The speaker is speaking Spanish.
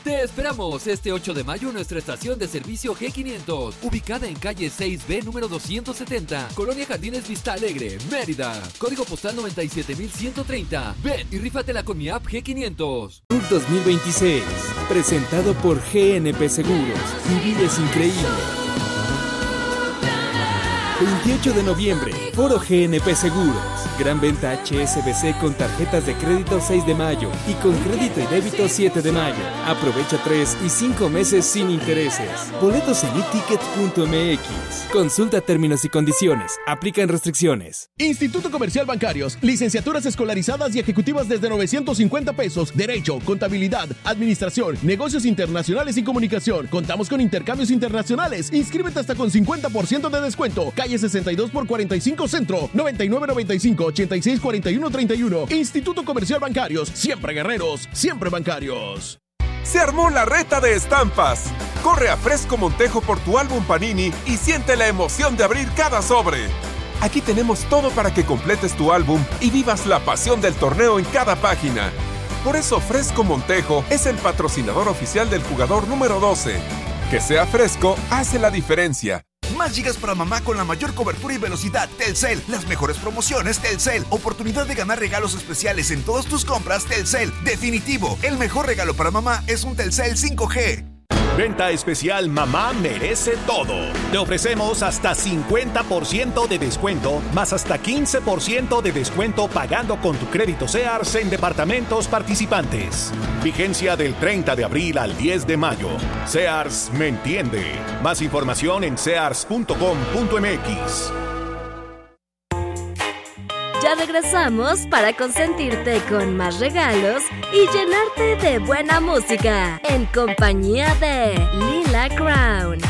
Te esperamos este 8 de mayo en nuestra estación de servicio G500, ubicada en calle 6B número 270, Colonia Jardines Vista Alegre, Mérida. Código postal 97130. Ven y rífatela con mi app G500. Tour 2026, presentado por GNP Seguros. Vivir es increíble. 28 de noviembre, Foro GNP Seguros. Gran venta HSBC con tarjetas de crédito 6 de mayo y con crédito y débito 7 de mayo. Aprovecha 3 y 5 meses sin intereses. Boletos en eticket.mx. Consulta términos y condiciones. Aplican restricciones. Instituto Comercial Bancarios. Licenciaturas escolarizadas y ejecutivas desde 950 pesos. Derecho, contabilidad, administración, negocios internacionales y comunicación. Contamos con intercambios internacionales. Inscríbete hasta con 50% de descuento. Calle 62 por 45 Centro. 9995-864131. Instituto Comercial Bancarios. Siempre guerreros, siempre bancarios. Se armó la reta de estampas. Corre a Fresco Montejo por tu álbum Panini y siente la emoción de abrir cada sobre. Aquí tenemos todo para que completes tu álbum y vivas la pasión del torneo en cada página. Por eso Fresco Montejo es el patrocinador oficial del jugador número 12. Que sea fresco hace la diferencia. Más gigas para mamá con la mayor cobertura y velocidad. Telcel. Las mejores promociones. Telcel. Oportunidad de ganar regalos especiales en todas tus compras. Telcel. Definitivo. El mejor regalo para mamá es un Telcel 5G. Venta especial Mamá Merece Todo. Te ofrecemos hasta 50% de descuento, más hasta 15% de descuento pagando con tu crédito Sears en departamentos participantes. Vigencia del 30 de abril al 10 de mayo. Sears me entiende. Más información en sears.com.mx. Ya regresamos para consentirte con más regalos y llenarte de buena música en compañía de Lila Crown.